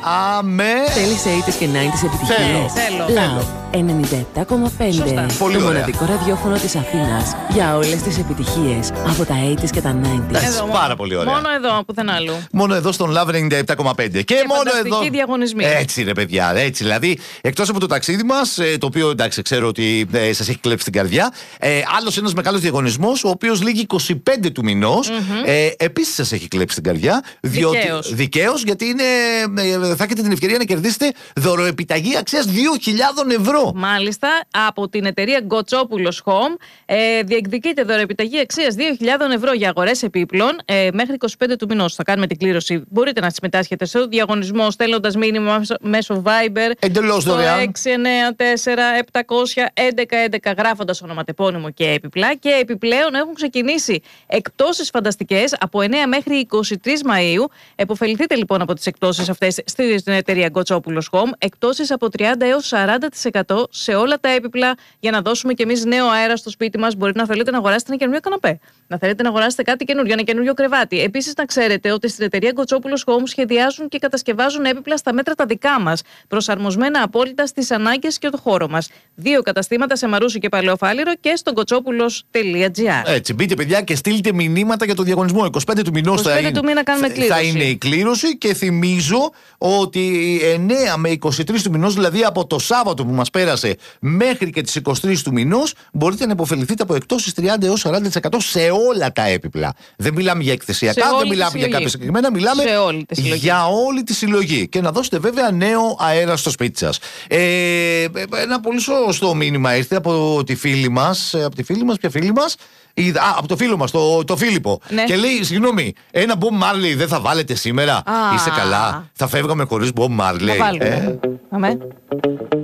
Αμέ. Θέλεις 80's και 90's επιτυχίες? Θέλω. Love 97,5. Πολύ Το ωραία. μοναδικό ραδιόφωνο της Αθήνας για όλες τις επιτυχίες από τα 80's και τα 90's. Εδώ, Πάρα πολύ ωραία. Μόνο εδώ, πουθενά αλλού. Μόνο εδώ στον Love 97,5. Και μόνο φανταστικοί εδώ. διαγωνισμοί. Έτσι, ρε παιδιά. Έτσι, δηλαδή, εκτός από το ταξίδι μας, το οποίο εντάξει, ξέρω ότι σας έχει κλέψει την καρδιά. Άλλος ένας μεγάλος διαγωνισμός, ο οποίος λήγει 25 του μηνός. Επίσης σας έχει κλέψει την καρδιά. Δικαίως, γιατί θα έχετε την ευκαιρία να κερδίσετε δωροεπιταγή αξίας 2.000 ευρώ. Μάλιστα, από την εταιρεία Γκοτσόπουλος Home διεκδικείται δωρεοπιταγή αξίας 2.000 ευρώ για αγορές επίπλων μέχρι 25 του μηνός. Θα κάνουμε την κλήρωση. Μπορείτε να συμμετάσχετε στο διαγωνισμό στέλνοντας μήνυμα μέσω Viber. Εντελώς δωρεάν. 694-700-1111 γράφοντας ονοματεπώνυμο και έπιπλα. Και επιπλέον έχουν ξεκινήσει εκπτώσεις φανταστικές από 9 μέχρι 23 Μαΐου. Εποφεληθείτε λοιπόν από τις εκπτώσεις αυτές στην εταιρεία Γκοτσόπουλος Home. Εκπτώσεις από 30 έως 40% σε όλα τα έπιπλα για να δώσουμε κι εμείς νέο αέρα στο σπίτι μας. Μπορείτε να θέλετε να αγοράσετε ένα καινούριο καναπέ, να θέλετε να αγοράσετε κάτι καινούριο, ένα καινούριο κρεβάτι. Επίσης, να ξέρετε ότι στην εταιρεία Γκοτσόπουλος Home σχεδιάζουν και κατασκευάζουν έπιπλα στα μέτρα τα δικά μας, προσαρμοσμένα απόλυτα στις ανάγκες και το χώρο μας. 2 καταστήματα σε Μαρούσι και Παλαιοφάλιρο και στο γκοτσόπουλος.gr. Έτσι, μπείτε παιδιά και στείλτε μηνύματα για το διαγωνισμό. 25 του μηνός θα είναι η κλήρωση και θυμίζω ότι 9 με 23 του μηνός, δηλαδή από το Σάββατο που μας πέρασε μέχρι και τις 23 του μηνός, μπορείτε να υποφεληθείτε από εκπτώσεις 30 έως 40% σε όλα τα έπιπλα. Δεν μιλάμε για εκθεσιακά, δεν μιλάμε για κάποια συγκεκριμένα, μιλάμε για όλη τη συλλογή. Και να δώσετε βέβαια νέο αέρα στο σπίτι σας. Ένα πολύ σωστό μήνυμα ήρθε από τη φίλη μας. Ποια φίλη μας? Από το φίλο μας, το Φίλιππο. Ναι. Και λέει, συγγνώμη, ένα Bob Marley δεν θα βάλετε σήμερα? Είσαι καλά? Θα φεύγαμε χωρίς Bob Marley. Να βάλουμε. Αμέ.